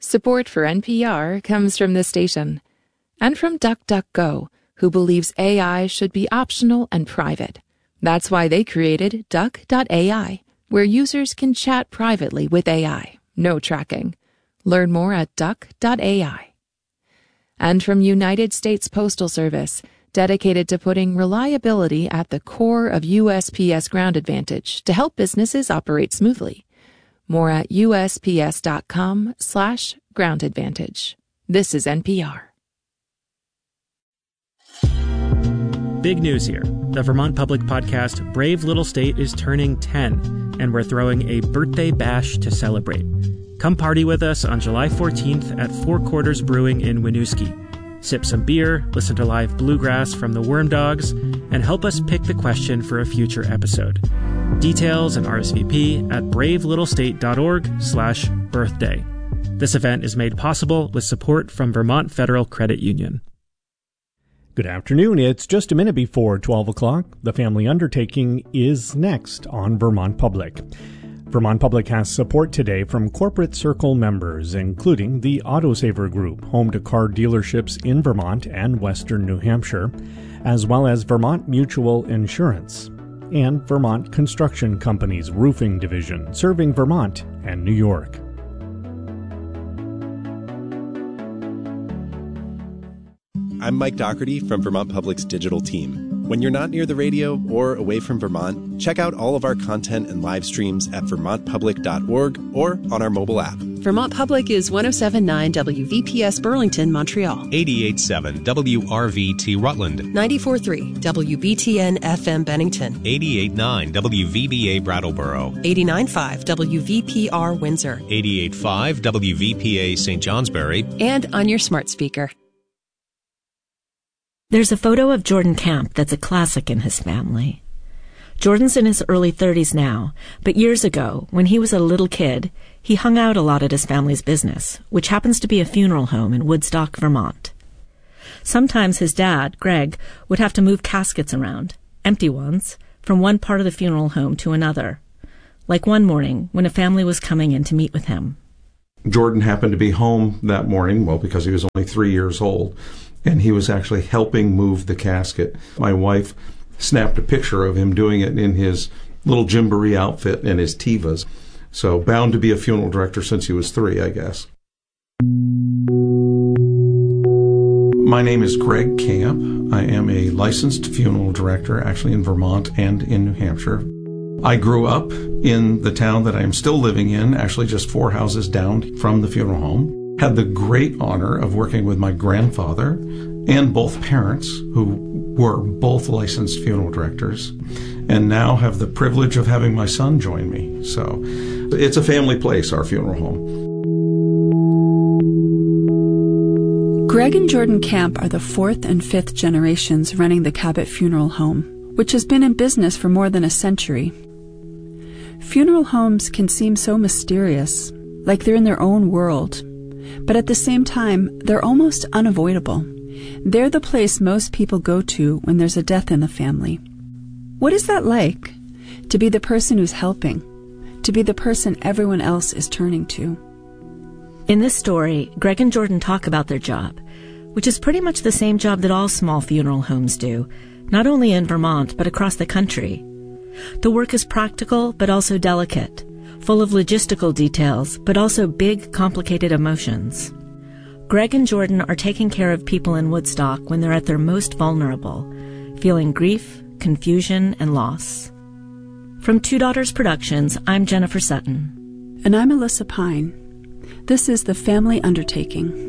Support for NPR comes from this station and from DuckDuckGo, who believes AI should be optional and private. That's why they created Duck.ai, where users can chat privately with AI. No tracking. Learn more at Duck.ai. And from United States Postal Service, dedicated to putting reliability at the core of USPS Ground Advantage to help businesses operate smoothly. More at USPS.com/Ground Advantage. This is NPR. Big news here. The Vermont Public podcast Brave Little State is turning 10, and we're throwing a birthday bash to celebrate. Come party with us on July 14th at Four Quarters Brewing in Winooski. Sip some beer, listen to live bluegrass from the Worm Dogs, and help us pick the question for a future episode. Details and RSVP at bravelittlestate.org/birthday. This event is made possible with support from Vermont Federal Credit Union. Good afternoon. It's just a minute before 12 o'clock. The Family Undertaking is next on Vermont Public. Vermont Public has support today from Corporate Circle members, including the Autosaver Group, home to car dealerships in Vermont and western New Hampshire, as well as Vermont Mutual Insurance, and Vermont Construction Company's roofing division, serving Vermont and New York. I'm Mike Dougherty from Vermont Public's digital team. When you're not near the radio or away from Vermont, check out all of our content and live streams at vermontpublic.org or on our mobile app. Vermont Public is 107.9 WVPS Burlington, Montreal. 88.7 WRVT Rutland. 94.3 WBTN FM Bennington. 88.9 WVBA Brattleboro. 89.5 WVPR Windsor. 88.5 WVPA St. Johnsbury. And on your smart speaker. There's a photo of Jordan Camp that's a classic in his family. Jordan's in his early 30s now, but years ago, when he was a little kid, he hung out a lot at his family's business, which happens to be a funeral home in Woodstock, Vermont. Sometimes his dad, Greg, would have to move caskets around, empty ones, from one part of the funeral home to another, like one morning when a family was coming in to meet with him. Jordan happened to be home that morning, well, because he was only 3 years old, and he was actually helping move the casket. My wife snapped a picture of him doing it in his little Gymboree outfit and his Tevas. So bound to be a funeral director since he was 3, I guess. My name is Greg Camp. I am a licensed funeral director, actually in Vermont and in New Hampshire. I grew up in the town that I am still living in, actually just 4 houses down from the funeral home. Had the great honor of working with my grandfather and both parents, who were both licensed funeral directors, and now have the privilege of having my son join me. So it's a family place, our funeral home. Greg and Jordan Camp are the 4th and 5th generations running the Cabot Funeral Home, which has been in business for more than a century. Funeral homes can seem so mysterious, like they're in their own world. But at the same time, they're almost unavoidable. They're the place most people go to when there's a death in the family. What is that like? To be the person who's helping, to be the person everyone else is turning to. In this story, Greg and Jordan talk about their job, which is pretty much the same job that all small funeral homes do, not only in Vermont, but across the country. The work is practical, but also delicate, full of logistical details, but also big, complicated emotions. Greg and Jordan are taking care of people in Woodstock when they're at their most vulnerable, feeling grief, confusion, and loss. From Two Daughters Productions, I'm Jennifer Sutton. And I'm Alyssa Pine. This is The Family Undertaking.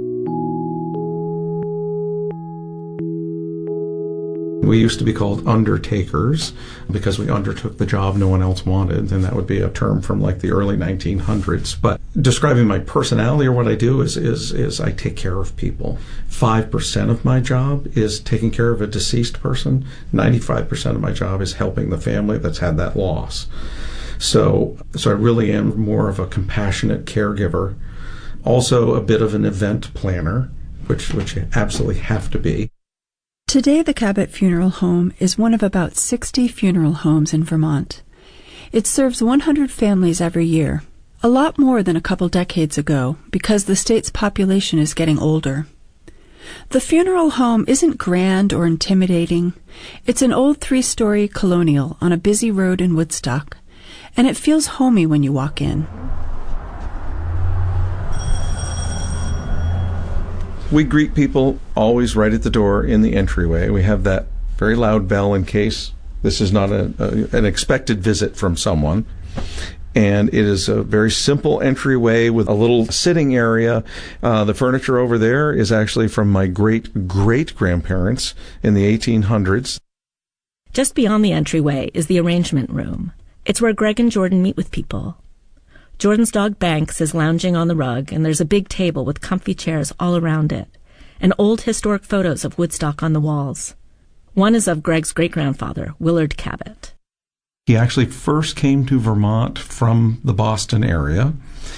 We used to be called undertakers because we undertook the job no one else wanted, and that would be a term from like the early 1900s. But describing my personality or what I do is I take care of people. 5% of my job is taking care of a deceased person. 95% of my job is helping the family that's had that loss. So I really am more of a compassionate caregiver. Also a bit of an event planner, which you absolutely have to be. Today, the Cabot Funeral Home is one of about 60 funeral homes in Vermont. It serves 100 families every year, A lot more than a couple decades ago, because the state's population is getting older. The funeral home isn't grand or intimidating. It's an old 3-story colonial on a busy road in Woodstock, and it feels homey when you walk in. We greet people always right at the door in the entryway. We have that very loud bell in case this is not an expected visit from someone. And it is a very simple entryway with a little sitting area. The furniture over there is actually from my great-great-grandparents in the 1800s. Just beyond the entryway is the arrangement room. It's where Greg and Jordan meet with people. Jordan's dog Banks is lounging on the rug, and there's a big table with comfy chairs all around it, and old historic photos of Woodstock on the walls. One is of Greg's great-grandfather, Willard Cabot. He actually first came to Vermont from the Boston area.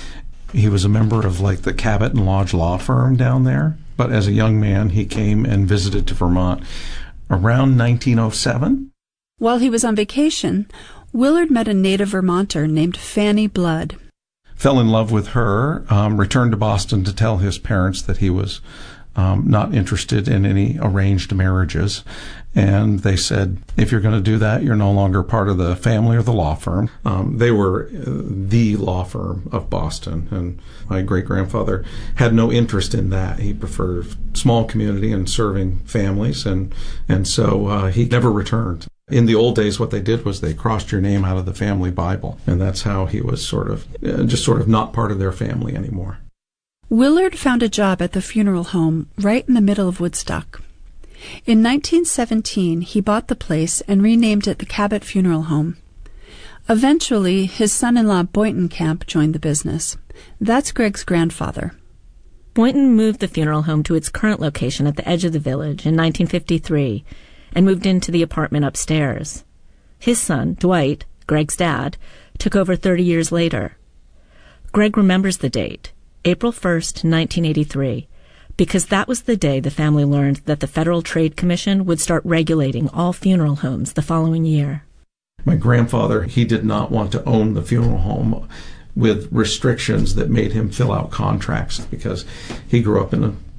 He was a member of the Cabot and Lodge law firm down there. But as a young man, he came and visited to Vermont around 1907. While he was on vacation, Willard met a native Vermonter named Fanny Blood. Fell in love with her, returned to Boston to tell his parents that he was not interested in any arranged marriages. And they said, if you're going to do that, you're no longer part of the family or the law firm. They were the law firm of Boston, and my great-grandfather had no interest in that. He preferred small community and serving families, and so he never returned. In the old days, what they did was they crossed your name out of the family Bible, and that's how he was sort of not part of their family anymore. Willard found a job at the funeral home right in the middle of Woodstock. In 1917, he bought the place and renamed it the Cabot Funeral Home. Eventually, his son-in-law Boynton Camp joined the business. That's Greg's grandfather. Boynton moved the funeral home to its current location at the edge of the village in 1953 and moved into the apartment upstairs. His son, Dwight, Greg's dad, took over 30 years later. Greg remembers the date, April 1st, 1983, because that was the day the family learned that the Federal Trade Commission would start regulating all funeral homes the following year. My grandfather, he did not want to own the funeral home with restrictions that made him fill out contracts, because he grew up in a